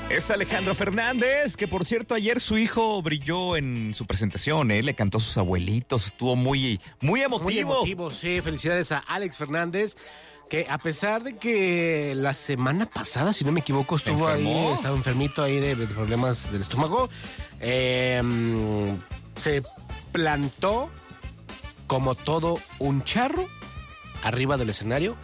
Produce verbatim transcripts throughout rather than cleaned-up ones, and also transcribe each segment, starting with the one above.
Es Alejandro Fernández, que por cierto ayer su hijo brilló en su presentación, ¿eh? Le cantó a sus abuelitos, estuvo muy, muy emotivo. Muy emotivo, sí, felicidades a Alex Fernández, que a pesar de que la semana pasada, si no me equivoco, estuvo ahí, estaba enfermito ahí de, de problemas del estómago, eh, se plantó como todo un charro arriba del escenario.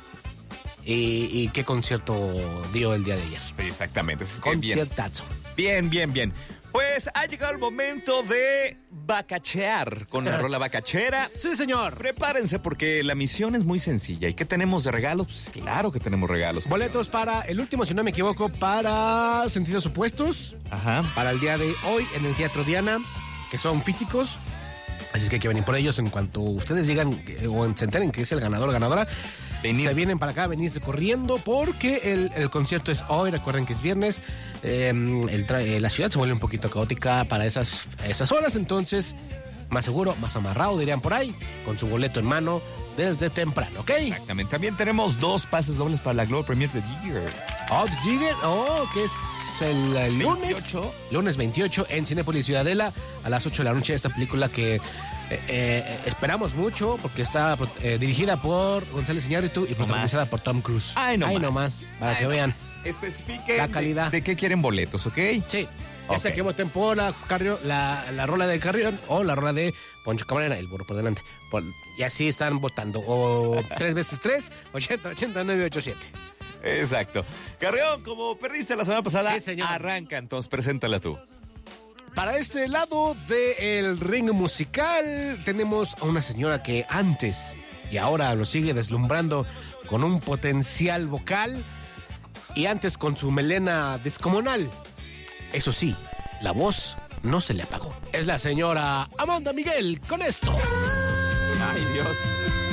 Y, y qué concierto dio el día de ayer. Sí, exactamente. Es que conciertazo. Bien, bien, bien. Pues ha llegado el momento de bacachear con la rola bacachera. Sí, señor. Prepárense porque la misión es muy sencilla. ¿Y qué tenemos de regalos? Pues claro que tenemos regalos. Boletos para el último, si no me equivoco, para Sentidos Opuestos. Ajá. Para el día de hoy en el Teatro Diana, que son físicos. Así es que hay que venir por ellos en cuanto ustedes digan o se enteren que es el ganador o ganadora. Venir. Se vienen para acá, venir corriendo porque el, el concierto es hoy, recuerden que es viernes, eh, el tra- eh, la ciudad se vuelve un poquito caótica para esas, esas horas, entonces más seguro, más amarrado dirían por ahí, con su boleto en mano desde temprano, ¿ok? Exactamente, también tenemos dos pases dobles para la Global Premiere de Jigger. Oh, The Jigger, oh, que es el, el lunes, veintiocho. lunes veintiocho en Cinépolis Ciudadela a las ocho de la noche, esta película que... Eh, eh, esperamos mucho porque está eh, dirigida por González Iñárritu y protagonizada por Tom Cruise. Ay, no Ay, más. no más, para Ay, que no vean. Más. Especifiquen la calidad. De, de qué quieren boletos, ¿ok? Sí. Okay. Esta que voten por la, Carrión, la, la rola de Carrión o la rola de Poncho Camarena, el burro por delante. Por, y así están votando. O tres veces tres, ochenta, ochenta, nueve, ocho, siete. Exacto. Carrión, como perdiste la semana pasada, sí, señor. Arranca, entonces preséntala tú. Para este lado del ring musical tenemos a una señora que antes y ahora lo sigue deslumbrando con un potencial vocal y antes con su melena descomunal. Eso sí, la voz no se le apagó. Es la señora Amanda Miguel con esto. Ay, Dios.